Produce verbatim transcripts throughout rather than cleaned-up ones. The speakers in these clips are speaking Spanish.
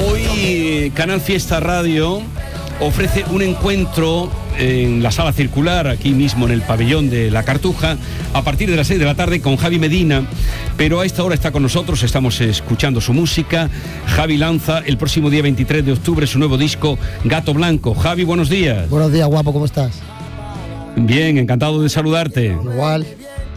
Hoy Canal Fiesta Radio ofrece un encuentro en la sala circular, aquí mismo en el pabellón de La Cartuja, a partir de las seis de la tarde con Javi Medina, pero a esta hora está con nosotros, estamos escuchando su música. Javi lanza el próximo día veintitrés de octubre su nuevo disco Gato Blanco. Javi, buenos días. Buenos días, guapo, ¿cómo estás? Bien, encantado de saludarte. Igual.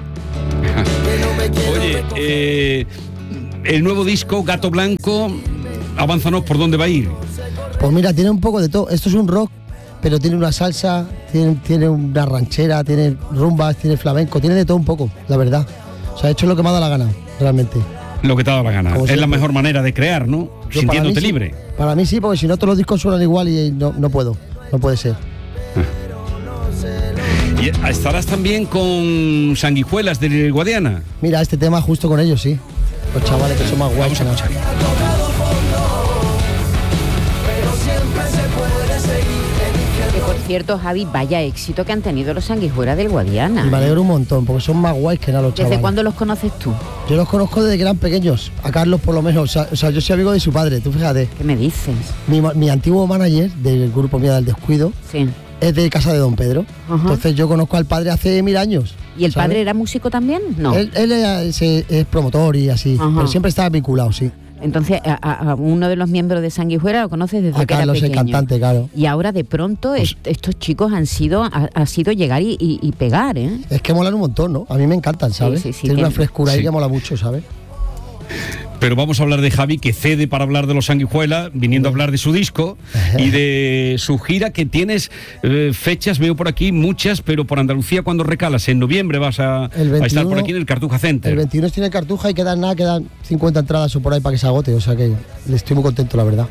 Oye, eh, el nuevo disco Gato Blanco, avánzanos por dónde va a ir. Pues mira, tiene un poco de todo. Esto es un rock, pero tiene una salsa, tiene, tiene una ranchera, tiene rumbas, tiene flamenco, tiene de todo un poco, la verdad. O sea, he hecho lo que me ha dado la gana, realmente. Lo que te ha dado la gana. Como es siempre. La mejor manera de crear, ¿no? Yo, Sintiéndote para mí, libre. Sí, para mí sí, porque si no todos los discos suenan igual y no, no puedo, no puede ser. Y estarás también con Sanguijuelas de Guadiana. Mira, este tema justo con ellos, sí. Los chavales que son más guays. Vamos a escuchar. Por cierto, Javi, vaya éxito que han tenido los Sanguijuelas del Guadiana. Y me alegro un montón, porque son más guays que nada los chavales. ¿Desde cuándo los conoces tú? Yo los conozco desde que eran pequeños. A Carlos por lo menos. O sea, o sea yo soy amigo de su padre, tú fíjate. ¿Qué me dices? Mi, mi antiguo manager del grupo Mía del Descuido Sí. es de casa de Don Pedro. Ajá. Entonces yo conozco al padre hace mil años. ¿Y el ¿sabes? padre era músico también? No. Él, él es, es promotor y así, Ajá. pero siempre estaba vinculado, sí. Entonces, a, a- a uno de los miembros de Sanguijuela lo conoces desde A que Carlos, era el pequeño. cantante, claro. Y ahora de pronto Pues- est- estos chicos han sido ha, ha sido llegar y, y- y pegar, ¿eh? Es que molan un montón, ¿no? A mí me encantan, ¿sabes? sí, sí, Tiene una tiene- frescura ahí sí. que mola mucho, ¿sabes? Pero vamos a hablar de Javi, que cede para hablar de los Sanguijuelas, viniendo a hablar de su disco y de su gira, que tienes eh, fechas, veo por aquí muchas, pero por Andalucía, cuando recalas? En noviembre vas a, El a estar por veintiuno aquí en el Cartuja Center. El veintiuno tiene Cartuja y quedan nada, quedan cincuenta entradas o por ahí para que se agote, o sea que le estoy muy contento, la verdad.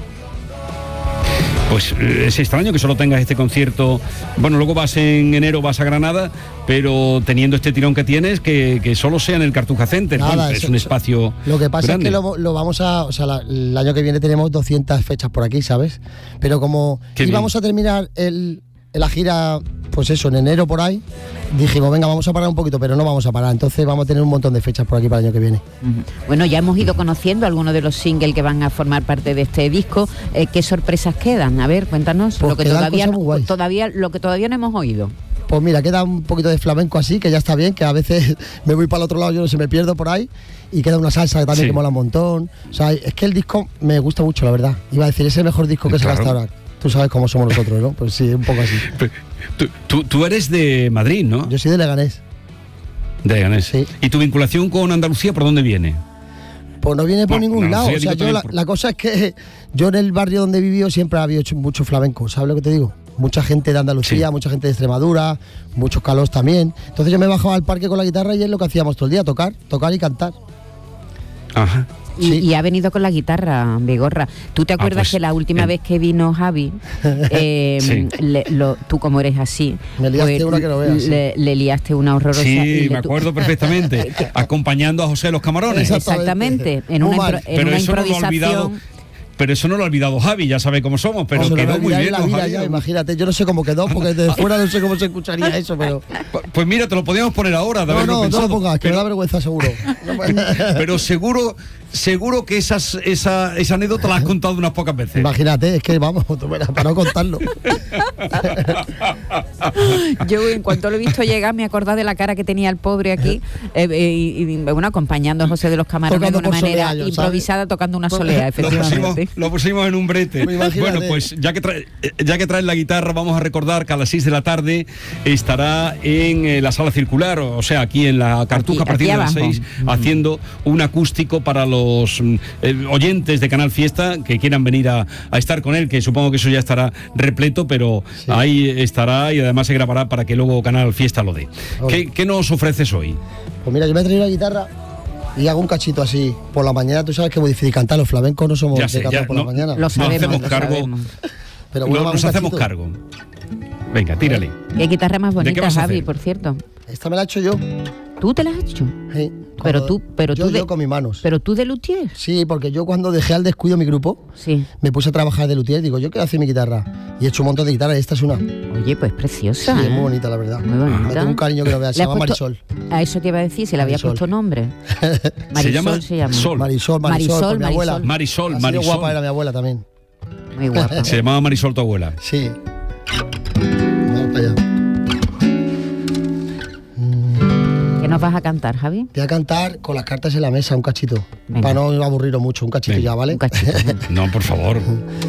Pues eh, es extraño que solo tengas este concierto. Bueno, luego vas en enero, vas a Granada, pero teniendo este tirón que tienes, que, que solo sea en el Cartuja Center. Nada, Bueno, es eso- un eso- espacio Lo que pasa grande. es que lo, lo vamos a, o sea, la- el año que viene tenemos doscientas fechas por aquí, ¿sabes? Pero como Qué íbamos bien. a terminar el, la gira, pues eso, en enero por ahí, dijimos, venga, vamos a parar un poquito, pero no vamos a parar. Entonces vamos a tener un montón de fechas por aquí para el año que viene. Ujú. Bueno, ya hemos ido conociendo algunos de los singles que van a formar parte de este disco. Eh, ¿Qué sorpresas quedan? A ver, cuéntanos. Pues lo que quedan todavía, cosas muy guays. todavía lo que todavía no hemos oído. Pues mira, queda un poquito de flamenco así, que ya está bien, que a veces me voy para el otro lado, yo no sé, me pierdo por ahí, y queda una salsa que también Sí. que mola un montón. O sea, es que el disco me gusta mucho, la verdad. Iba a decir, es el mejor disco que se Claro. hasta ahora. Tú sabes cómo somos nosotros, ¿no? Pues sí, un poco así. Pe- Tú, tú- tú eres de Madrid, ¿no? Yo soy de Leganés. De Leganés. Sí. ¿Y tu vinculación con Andalucía por dónde viene? Pues no viene por Bueno, ningún no, lado. sí, O sea, digo yo también la, por- la cosa es que yo en el barrio donde he vivido siempre ha habido hecho mucho flamenco, ¿sabes lo que te digo? Mucha gente de Andalucía, Sí. mucha gente de Extremadura, muchos calos también. Entonces yo me bajaba al parque con la guitarra y es lo que hacíamos todo el día, tocar, tocar y cantar. Ajá. Y, Sí. y ha venido con la guitarra, Vigorra. ¿Tú te acuerdas pues, que la última eh. vez que vino Javi, eh, Sí. le- lo- tú como eres así, Me liaste una que no veas, sí. le, le liaste una horrorosa. y Sí, le me tu- acuerdo perfectamente. Acompañando a José de los Camarones. Exacto. Exactamente, en Muy una, mal. impro- en Pero una eso no lo ha olvidado. improvisación. Pero eso no lo ha olvidado Javi, ya sabe cómo somos, pero No, se me quedó va a muy olvidar bien. en la ¿no, vida Javi? ya, imagínate, yo no sé cómo quedó, porque desde fuera no sé cómo se escucharía eso, pero... Pues mira, te lo podíamos poner ahora, de No, haberlo no, no pensado. lo pongas, que me pero, da vergüenza seguro. pero seguro, seguro que esas, esa, esa anécdota la has contado unas pocas veces. Imagínate, es que vamos, tú verás, para no contarlo. Yo en cuanto lo he visto llegar me he acordado de la cara que tenía el pobre aquí, eh, eh, y, y, bueno, acompañando a José de los Camarones Tocando de una por manera solea, ¿sabes? improvisada, tocando una solea, Lo pusimos, efectivamente. lo pusimos en un brete. Imagínate. Bueno, pues ya que, trae, ya que traes la guitarra, vamos a recordar que a las seis de la tarde estará en eh, la sala circular, o sea, aquí en la Cartuja, Aquí- a partir aquí de las abajo. seis, haciendo un acústico para los mm, eh, oyentes de Canal Fiesta que quieran venir a, a estar con él, que supongo que eso ya estará repleto, pero Sí. ahí estará y además se grabará para que luego Canal Fiesta lo dé. Ok. ¿Qué, qué nos ofreces hoy? Pues mira, yo me he traído la guitarra y hago un cachito así. Por la mañana, tú sabes que es muy difícil cantar, los flamencos no somos Ya de sé, cantar ya, por no- la mañana. Lo Nos sabemos, hacemos lo cargo. sabemos. Pero No, bueno, nos un hacemos cachito. cargo. Venga, tírale. Qué guitarra más ¿De qué bonita, vas a Javi, hacer? por cierto. Esta me la he hecho yo. ¿Tú te las has hecho? Sí, Pero cuando- tú, pero yo, tú de, yo con mis manos. pero tú de luthier. Sí, porque yo cuando dejé al descuido mi grupo, Sí. me puse a trabajar de luthier, digo, yo quiero hacer mi guitarra. Y he hecho un montón de guitarras y esta es una. Sí, Oye, pues preciosa. es ¿eh? muy bonita, la verdad. Muy bonita. Le tengo un cariño que no veas, se ¿Le has llama puesto- Marisol. A eso te iba a decir, si le habías Marisol. puesto nombre. Marisol Se llama se llama. Sol. Marisol, Marisol, Marisol, por mi abuela. Marisol. Marisol, Así de Marisol. guapa era mi abuela también. Muy guapa. Se llamaba Marisol tu abuela. Sí. Vamos para allá. ¿Qué nos vas a cantar, Javi? Te voy a cantar con las cartas en la mesa, un cachito. Venga. Para no aburrirlo mucho, un cachito Venga. ya, ¿vale? Un cachito. No, por favor.